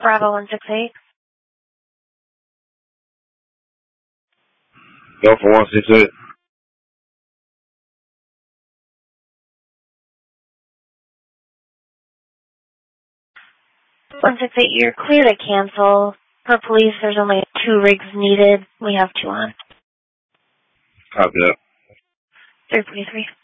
Bravo 168. Delta 168. 168, you're clear to cancel. For police, there's only 2 rigs needed. We have 2 on. Copy that. 343.